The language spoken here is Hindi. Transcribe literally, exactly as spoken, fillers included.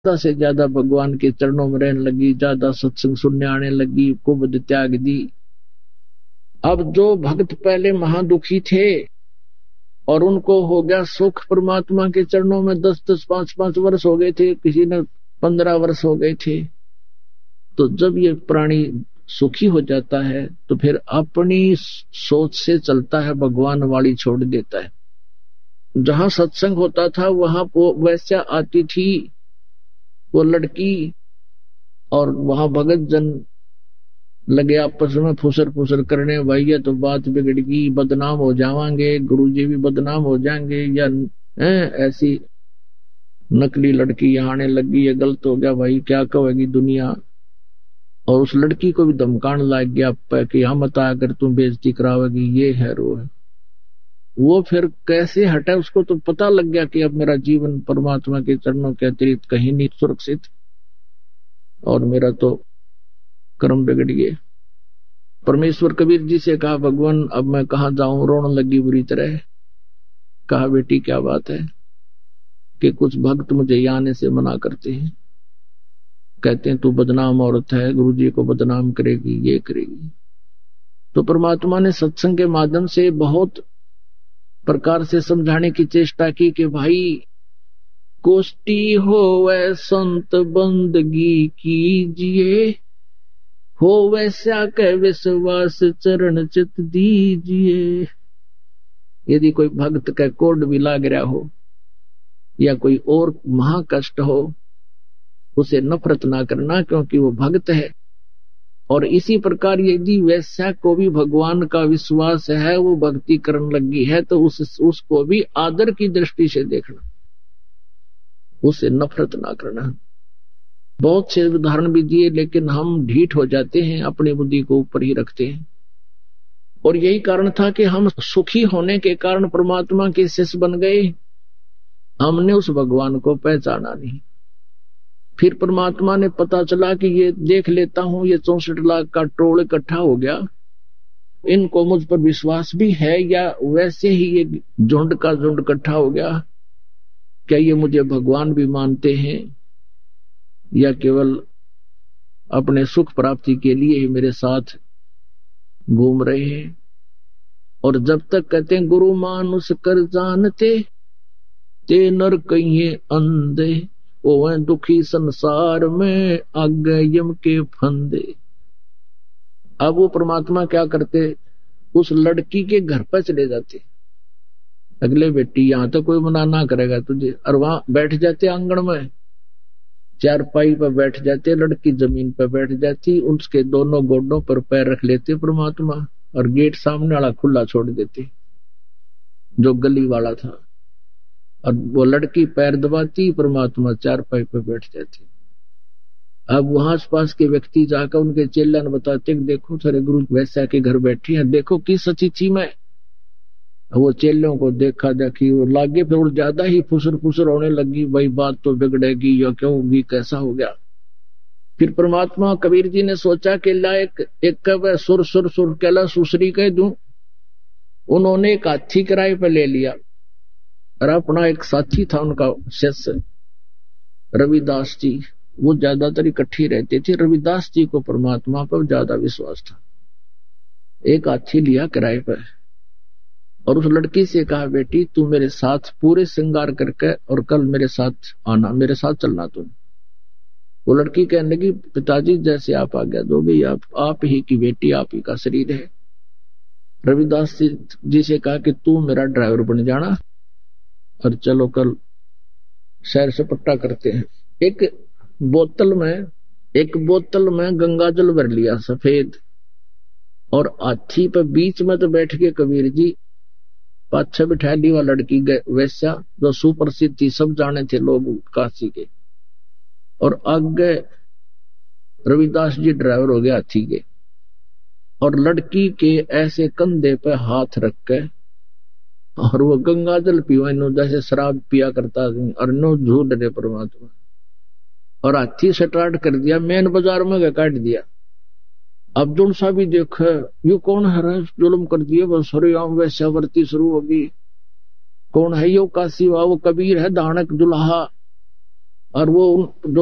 ज्यादा से ज्यादा भगवान के चरणों में रहने लगी, ज्यादा सत्संग सुनने आने लगी, कुबद त्याग दी। अब जो भक्त पहले महादुखी थे और उनको हो गया सुख परमात्मा के चरणों में, दस दस पांच पांच वर्ष हो गए थे, किसी ने पंद्रह वर्ष हो गए थे, तो जब ये प्राणी सुखी हो जाता है तो फिर अपनी सोच से चलता है, भगवान वाली छोड़ देता है। जहां सत्संग होता था वहां वो वैसा आती थी वो लड़की, और वहां भगत जन लगे आपस में फुसर फुसर करने, भाई ये तो बात बिगड़ गई, बदनाम हो जावांगे, गुरुजी भी बदनाम हो जाएंगे, या ऐसी नकली लड़की यहाँ आने लगी, ये गलत हो गया भाई, क्या कहेगी दुनिया। और उस लड़की को भी धमकाने लग गया कि हम मत आकर तुम बेइज्जती कराओगी, ये है वो है। वो फिर कैसे हटा, उसको तो पता लग गया कि अब मेरा जीवन परमात्मा के चरणों के अतिरिक्त कहीं नहीं सुरक्षित, और मेरा तो कर्म बिगड़ गए। परमेश्वर कबीर जी से कहा, भगवान अब मैं कहाँ जाऊं, रोने लगी बुरी तरह। कहा, बेटी क्या बात है कि कुछ भक्त मुझे यहाँ आने से मना करते हैं, कहते हैं तू बदनाम औरत है, गुरुजी को बदनाम करेगी, ये करेगी। तो परमात्मा ने सत्संग के माध्यम से बहुत प्रकार से समझाने की चेष्टा की कि भाई कोष्टी होवे संत बंदगी कीजिए, हो वैसा के विश्वास चरण चित दीजिए। यदि कोई भक्त का कोड भी लाग रहा हो या कोई और महाकष्ट हो, उसे नफरत ना करना, क्योंकि वो भक्त है। और इसी प्रकार यदि वैसा को भी भगवान का विश्वास है, वो भक्ति करने लगी है, तो उस उसको भी आदर की दृष्टि से देखना, उसे नफरत ना करना। बहुत से उदाहरण भी दिए, लेकिन हम ढीठ हो जाते हैं, अपनी बुद्धि को ऊपर ही रखते हैं। और यही कारण था कि हम सुखी होने के कारण परमात्मा के शिष्य बन गए, हमने उस भगवान को पहचाना नहीं। फिर परमात्मा ने पता चला कि ये देख लेता हूं, ये चौसठ लाख का टोल इकट्ठा हो गया, इनको मुझ पर विश्वास भी है, या वैसे ही ये झुंड का झुंड इकट्ठा हो गया, क्या ये मुझे भगवान भी मानते हैं या केवल अपने सुख प्राप्ति के लिए ही मेरे साथ घूम रहे हैं। और जब तक कहते हैं गुरु मानुष कर जानते, ते नर कहिए अंधे, वो दुखी संसार में आगे यम के फंदे। अब वो परमात्मा क्या करते, उस लड़की के घर पर चले जाते, अगले बेटी यहां तो कोई मना ना करेगा तुझे, और वहां बैठ जाते आंगन में, चारपाई पर बैठ जाते, लड़की जमीन पर बैठ जाती, उसके दोनों गोडों पर पैर रख लेते परमात्मा, और गेट सामने वाला खुला छोड़ देते जो गली वाला था, और वो लड़की पैर दबाती, परमात्मा चारपाई पर बैठ जाती। अब वहां आस पास के व्यक्ति जाकर उनके चेला ने बताते देखो सारे गुरु वैसा के घर बैठी है, देखो किस अतिथि में। वो चेलों को देखा देखी वो लागे, फिर और ज्यादा ही फुसर फुसर होने लगी, भाई बात तो बिगड़ेगी या क्यों होगी, कैसा हो गया। फिर परमात्मा कबीर जी ने सोचा कि ला एक एक कब सुर सुर सुर केला सुसरी कह दूं। उन्होंने एक हाथी किराए पर ले लिया, और अपना एक साथी था उनका शिष्य रविदास जी, वो ज्यादातर इकट्ठी रहते थे। रविदास जी को परमात्मा पर ज्यादा विश्वास था। एक हाथी लिया किराए पर, और उस लड़की से कहा बेटी तू मेरे साथ पूरे श्रृंगार करके और कल मेरे साथ आना, मेरे साथ चलना तुम। वो लड़की कहने लगी पिताजी जैसे आप आज्ञा दोगे, आप आप ही की बेटी, आप ही का शरीर है। रविदास जी से कहा कि तू मेरा ड्राइवर बन जाना और चलो कल सैर सपट्टा करते हैं। एक बोतल में एक बोतल में गंगा जल भर लिया सफेद, और हाथी पर बीच में तो बैठ के कबीर जी, पाछे बिठा ली वह लड़की वैश्या जो सुप्रसिद्ध थी, सब जाने थे लोग काशी के, और आगे रविदास जी ड्राइवर हो गया हाथी के। और लड़की के ऐसे कंधे पे हाथ रख के, और वो गंगा जल पीवा नो जैसे शराब पिया करता, और नो झूठ रहे परमात्मा। और हाथी स्टार्ट कर दिया, मेन बाजार में काट दिया। अब जो सा भी देख ये कौन है, जुल्म कर दिए, बस हरियाम वैश्यावर्ती शुरू होगी। कौन है यो काशी वा, वो कबीर है दानक दुल्हा। और वो जो